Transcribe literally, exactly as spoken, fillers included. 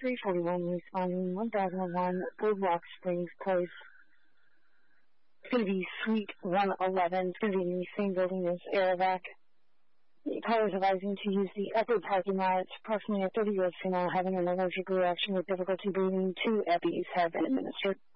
three forty-one responding one thousand one Boardwalk Springs Place. It's going to be Suite one eleven. It's going to be in the same building as Aerovac. The caller is advising to use the upper parking lot. It's approximately a thirty-year-old female having an allergic reaction with difficulty breathing. Two EPIs have been administered.